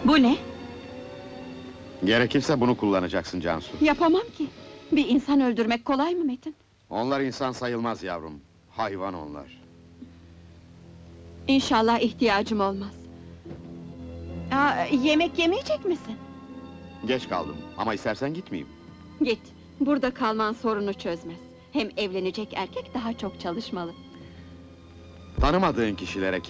Bu ne? Gerekirse bunu kullanacaksın Cansu. Yapamam ki. Bir insan öldürmek kolay mı Metin? Onlar insan sayılmaz yavrum. Hayvan onlar. İnşallah ihtiyacım olmaz. Yemek yemeyecek misin? Geç kaldım ama istersen gitmeyeyim. Git, burada kalman sorunu çözmez. Hem evlenecek erkek daha çok çalışmalı. Tanımadığın kişilere